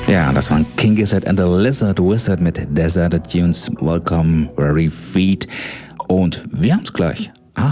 Ja, das waren King Gizzard and the Lizard Wizard mit Deserted Dunes. Welcome, very feet. Und wir haben es gleich.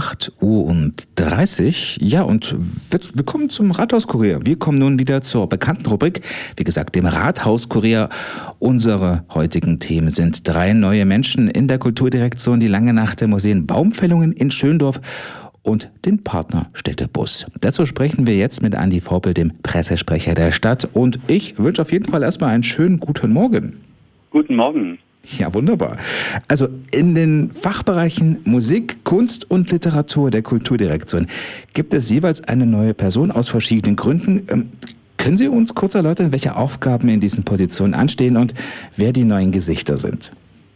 8:30 Uhr. Ja, und wir kommen zum Rathauskurier. Wir kommen nun wieder zur bekannten Rubrik, wie gesagt, dem Rathauskurier. Unsere heutigen Themen sind 3 neue Menschen in der Kulturdirektion, die lange Nacht der Museen, Baumfällungen in Schöndorf und den Partner Städtebus. Dazu sprechen wir jetzt mit Andi Vorpel, dem Pressesprecher der Stadt. Und ich wünsche auf jeden Fall erstmal einen schönen guten Morgen. Guten Morgen. Ja, wunderbar. Also in den Fachbereichen Musik, Kunst und Literatur der Kulturdirektion gibt es jeweils eine neue Person aus verschiedenen Gründen. Können Sie uns kurz erläutern, welche Aufgaben in diesen Positionen anstehen und wer die neuen Gesichter sind?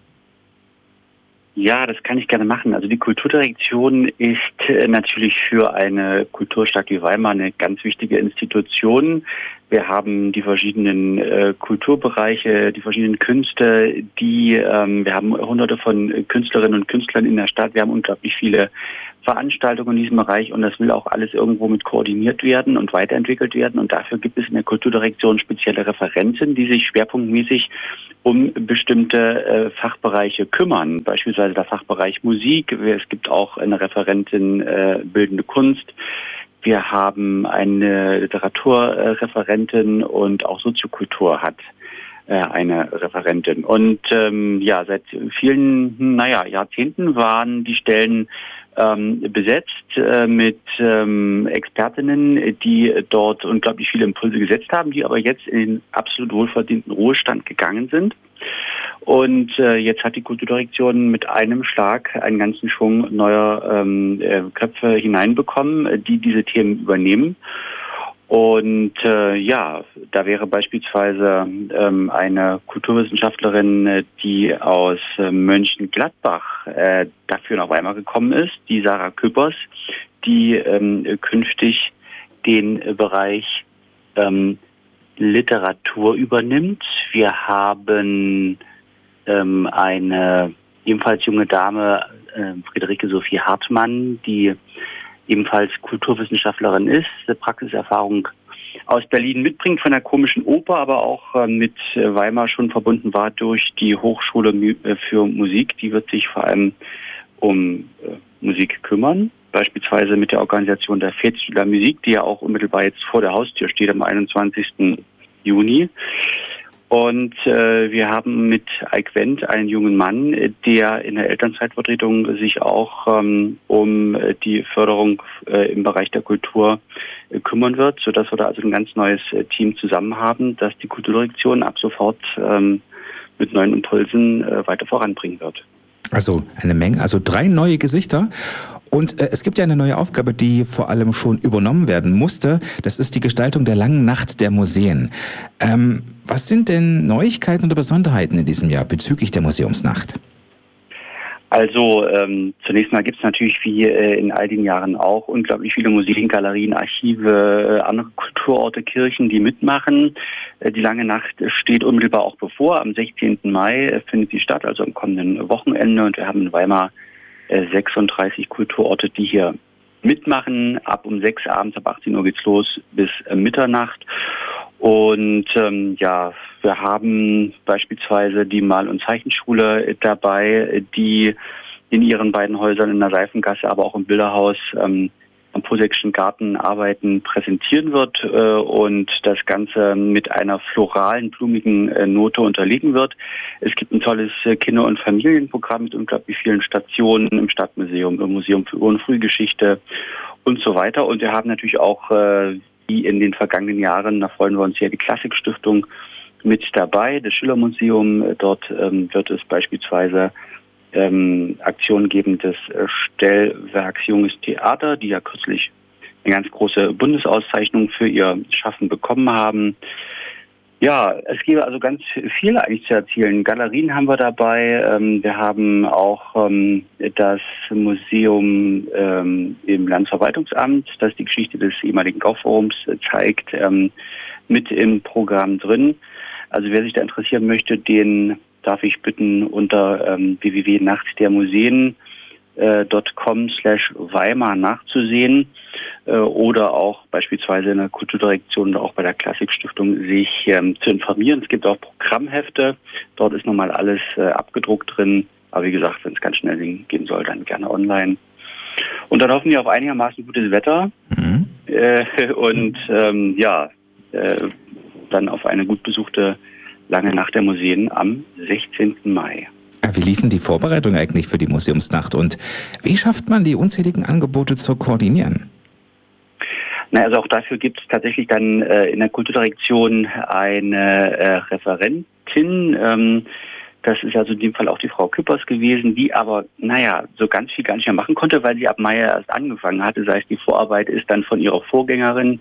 Ja, das kann ich gerne machen. Also die Kulturdirektion ist natürlich für eine Kulturstadt wie Weimar eine ganz wichtige Institution. Wir haben die verschiedenen Kulturbereiche, die verschiedenen Künste, wir haben hunderte von Künstlerinnen und Künstlern in der Stadt. Wir haben unglaublich viele Veranstaltungen in diesem Bereich und das will auch alles irgendwo mit koordiniert werden und weiterentwickelt werden. Und dafür gibt es in der Kulturdirektion spezielle Referenten, die sich schwerpunktmäßig um bestimmte Fachbereiche kümmern. Beispielsweise der Fachbereich Musik. Es gibt auch eine Referentin Bildende Kunst. Wir haben eine Literaturreferentin und auch Soziokultur hat eine Referentin. Und seit vielen Jahrzehnten waren die Stellen besetzt mit Expertinnen, die dort unglaublich viele Impulse gesetzt haben, die aber jetzt in den absolut wohlverdienten Ruhestand gegangen sind. Und jetzt hat die Kulturdirektion mit einem Schlag einen ganzen Schwung neuer Köpfe hineinbekommen, die diese Themen übernehmen. Und da wäre beispielsweise eine Kulturwissenschaftlerin, die aus Mönchengladbach dafür nach Weimar gekommen ist, die Sarah Küppers, die künftig den Bereich Literatur übernimmt. Wir haben eine ebenfalls junge Dame, Friederike Sophie Hartmann, die ebenfalls Kulturwissenschaftlerin ist, Praxiserfahrung aus Berlin mitbringt von der Komischen Oper, aber auch mit Weimar schon verbunden war durch die Hochschule für Musik. Die wird sich vor allem um Musik kümmern, beispielsweise mit der Organisation der Fête de la Musique, die ja auch unmittelbar jetzt vor der Haustür steht am 21. Juni. Und wir haben mit Eik Wendt einen jungen Mann, der in der Elternzeitvertretung sich auch um die Förderung im Bereich der Kultur kümmern wird, sodass wir da also ein ganz neues Team zusammen haben, das die Kulturdirektion ab sofort mit neuen Impulsen weiter voranbringen wird. Also eine Menge, also 3 neue Gesichter. Und es gibt ja eine neue Aufgabe, die vor allem schon übernommen werden musste. Das ist die Gestaltung der langen Nacht der Museen. Was sind denn Neuigkeiten oder Besonderheiten in diesem Jahr bezüglich der Museumsnacht? Also zunächst mal gibt es natürlich wie in all den Jahren auch unglaublich viele Museen, Galerien, Archive, andere Kulturorte, Kirchen, die mitmachen. Die lange Nacht steht unmittelbar auch bevor. Am 16. Mai findet sie statt, also am kommenden Wochenende. Und wir haben in Weimar 36 Kulturorte, die hier mitmachen. Ab um 6 abends, ab 18 Uhr geht's los bis Mitternacht. Und wir haben beispielsweise die Mal- und Zeichenschule dabei, die in ihren beiden Häusern in der Seifengasse, aber auch im Bilderhaus am Posekschen Garten Arbeiten präsentieren wird und das Ganze mit einer floralen, blumigen Note unterlegen wird. Es gibt ein tolles Kinder- und Familienprogramm mit unglaublich vielen Stationen im Stadtmuseum, im Museum für Ur- und Frühgeschichte und so weiter. Und wir haben natürlich auch, wie in den vergangenen Jahren, da freuen wir uns sehr, die Klassikstiftung mit dabei, das Schillermuseum. Dort wird es beispielsweise Aktionen geben des Stellwerks Junges Theater, die ja kürzlich eine ganz große Bundesauszeichnung für ihr Schaffen bekommen haben. Ja, es gäbe also ganz viel eigentlich zu erzählen. Galerien haben wir dabei. Wir haben auch das Museum im Landesverwaltungsamt, das die Geschichte des ehemaligen Kaufforums zeigt, mit im Programm drin. Also wer sich da interessieren möchte, den darf ich bitten, unter www.nachtdermuseen kulturdirektion.com/Weimar nachzusehen oder auch beispielsweise in der Kulturdirektion oder auch bei der Klassikstiftung sich zu informieren. Es gibt auch Programmhefte, dort ist nochmal alles abgedruckt drin, aber wie gesagt, wenn es ganz schnell gehen soll, dann gerne online. Und dann hoffen wir auf einigermaßen gutes Wetter dann auf eine gut besuchte lange Nacht der Museen am 16. Mai. Wie liefen die Vorbereitungen eigentlich für die Museumsnacht und wie schafft man die unzähligen Angebote zu koordinieren? Also auch dafür gibt es tatsächlich dann in der Kulturdirektion eine Referentin. Das ist also in dem Fall auch die Frau Küppers gewesen, die aber, so ganz viel gar nicht mehr machen konnte, weil sie ab Mai erst angefangen hatte. Das heißt, die Vorarbeit ist dann von ihrer Vorgängerin,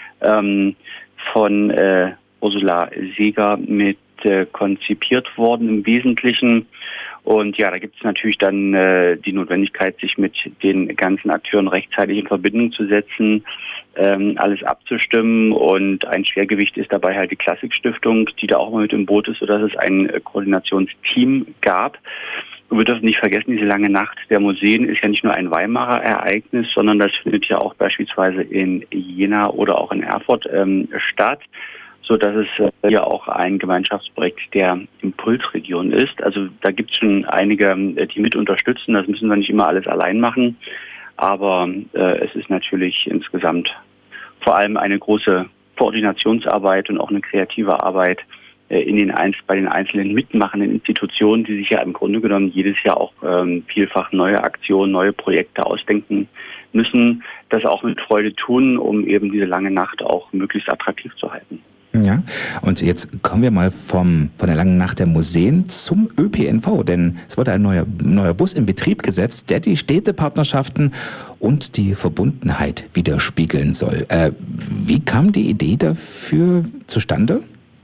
von Ursula Seeger mit konzipiert worden im Wesentlichen. Und ja, da gibt es natürlich dann die Notwendigkeit, sich mit den ganzen Akteuren rechtzeitig in Verbindung zu setzen, alles abzustimmen. Und ein Schwergewicht ist dabei halt die Klassikstiftung, die da auch mal mit im Boot ist, sodass es ein Koordinationsteam gab. Und wir dürfen nicht vergessen, diese lange Nacht der Museen ist ja nicht nur ein Weimarer Ereignis, sondern das findet ja auch beispielsweise in Jena oder auch in Erfurt statt, so dass es hier auch ein Gemeinschaftsprojekt der Impulsregion ist. Also da gibt es schon einige, die mit unterstützen. Das müssen wir nicht immer alles allein machen, aber es ist natürlich insgesamt vor allem eine große Koordinationsarbeit und auch eine kreative Arbeit bei den einzelnen mitmachenden Institutionen, die sich ja im Grunde genommen jedes Jahr auch vielfach neue Aktionen, neue Projekte ausdenken müssen, das auch mit Freude tun, um eben diese lange Nacht auch möglichst attraktiv zu halten. Ja, und jetzt kommen wir mal von der langen Nacht der Museen zum ÖPNV, denn es wurde ein neuer Bus in Betrieb gesetzt, der die Städtepartnerschaften und die Verbundenheit widerspiegeln soll. Wie kam die Idee dafür zustande?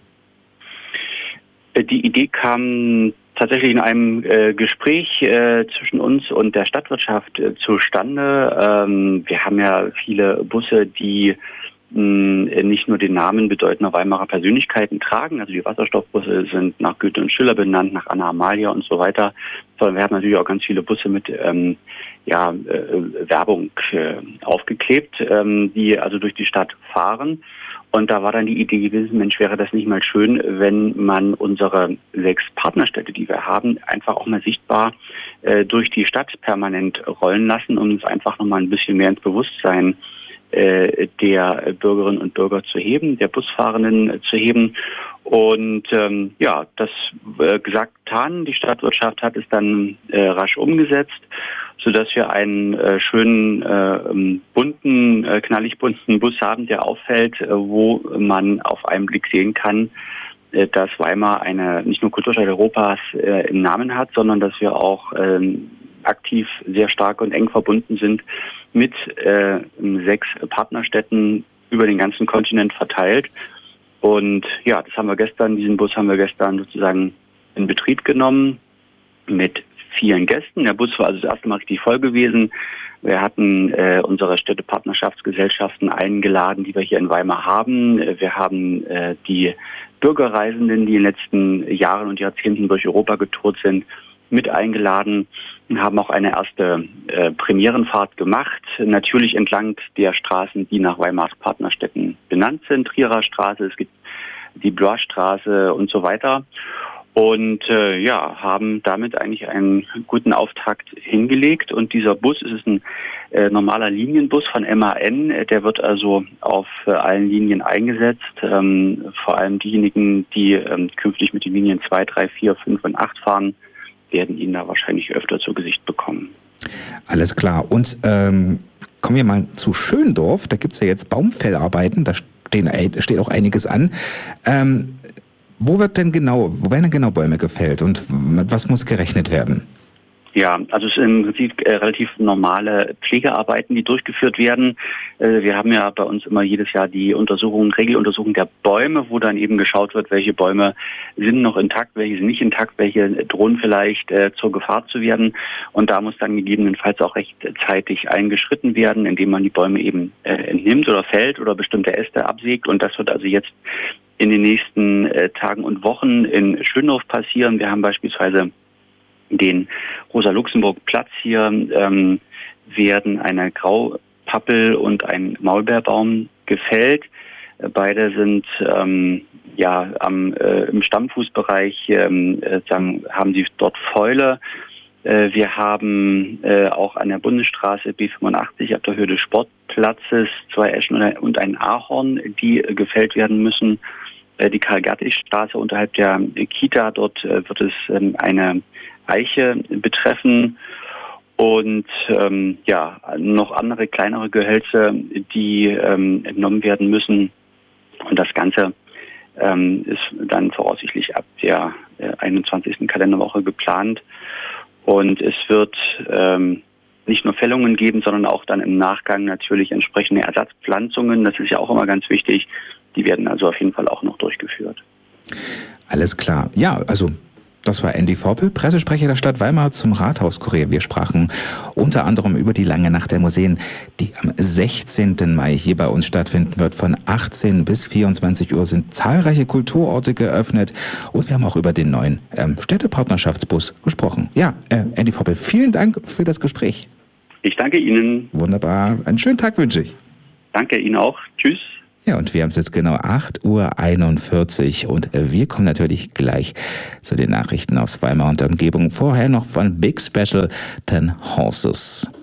Die Idee kam tatsächlich in einem Gespräch zwischen uns und der Stadtwirtschaft zustande. Wir haben ja viele Busse, die nicht nur den Namen bedeutender Weimarer Persönlichkeiten tragen, also die Wasserstoffbusse sind nach Goethe und Schiller benannt, nach Anna Amalia und so weiter, sondern wir haben natürlich auch ganz viele Busse mit Werbung aufgeklebt, die also durch die Stadt fahren. Und da war dann die Idee gewesen, Mensch, wäre das nicht mal schön, wenn man unsere 6 Partnerstädte, die wir haben, einfach auch mal sichtbar durch die Stadt permanent rollen lassen, um uns einfach nochmal ein bisschen mehr ins Bewusstsein der Bürgerinnen und Bürger zu heben, der Busfahrenden zu heben. Und das gesagt, getan. Die Stadtwirtschaft hat es dann rasch umgesetzt, sodass wir einen schönen, knallig bunten Bus haben, der auffällt, wo man auf einen Blick sehen kann, dass Weimar eine nicht nur Kulturstadt Europas im Namen hat, sondern dass wir auch aktiv sehr stark und eng verbunden sind mit 6 Partnerstädten über den ganzen Kontinent verteilt. Und ja, diesen Bus haben wir gestern sozusagen in Betrieb genommen mit vielen Gästen. Der Bus war also das erste Mal richtig voll gewesen. Wir hatten unsere Städtepartnerschaftsgesellschaften eingeladen, die wir hier in Weimar haben. Wir haben die Bürgerreisenden, die in den letzten Jahren und Jahrzehnten durch Europa getourt sind, mit eingeladen und haben auch eine erste Premierenfahrt gemacht. Natürlich entlang der Straßen, die nach Weimars Partnerstädten benannt sind. Trierer Straße, es gibt die Bloisstraße und so weiter. Und haben damit eigentlich einen guten Auftakt hingelegt. Und dieser Bus, es ist ein normaler Linienbus von MAN, der wird also auf allen Linien eingesetzt. Vor allem diejenigen, die künftig mit den Linien 2, 3, 4, 5 und 8 fahren, werden ihn da wahrscheinlich öfter zu Gesicht bekommen. Alles klar. Und kommen wir mal zu Schöndorf. Da gibt es ja jetzt Baumfellarbeiten. Da steht auch einiges an. Wo werden denn genau Bäume gefällt und mit was muss gerechnet werden? Ja, also es sind im Prinzip relativ normale Pflegearbeiten, die durchgeführt werden. Wir haben ja bei uns immer jedes Jahr die Regeluntersuchung der Bäume, wo dann eben geschaut wird, welche Bäume sind noch intakt, welche sind nicht intakt, welche drohen vielleicht zur Gefahr zu werden. Und da muss dann gegebenenfalls auch rechtzeitig eingeschritten werden, indem man die Bäume eben entnimmt oder fällt oder bestimmte Äste absägt. Und das wird also jetzt in den nächsten Tagen und Wochen in Schöndorf passieren. Wir haben beispielsweise den Rosa-Luxemburg-Platz hier werden eine Graupappel und ein Maulbeerbaum gefällt. Beide sind im Stammfußbereich, haben sie dort Fäule. Wir haben auch an der Bundesstraße B85 auf der Höhe des Sportplatzes 2 Eschen und ein Ahorn, die gefällt werden müssen. Die Karl-Gertig-Straße unterhalb der Kita, dort wird es eine Eiche betreffen. Und noch andere kleinere Gehölze, die entnommen werden müssen. Und das Ganze ist dann voraussichtlich ab der 21. Kalenderwoche geplant. Und es wird nicht nur Fällungen geben, sondern auch dann im Nachgang natürlich entsprechende Ersatzpflanzungen. Das ist ja auch immer ganz wichtig. Die werden also auf jeden Fall auch noch durchgeführt. Alles klar. Ja, also das war Andy Vorpel, Pressesprecher der Stadt Weimar zum Rathauskurier. Wir sprachen unter anderem über die lange Nacht der Museen, die am 16. Mai hier bei uns stattfinden wird. Von 18 bis 24 Uhr sind zahlreiche Kulturorte geöffnet und wir haben auch über den neuen Städtepartnerschaftsbus gesprochen. Ja, Andy Vorpel, vielen Dank für das Gespräch. Ich danke Ihnen. Wunderbar. Einen schönen Tag wünsche ich. Danke Ihnen auch. Tschüss. Ja, und wir haben es jetzt genau 8:41 Uhr und wir kommen natürlich gleich zu den Nachrichten aus Weimar und der Umgebung. Vorher noch von Big Special 10 Horses.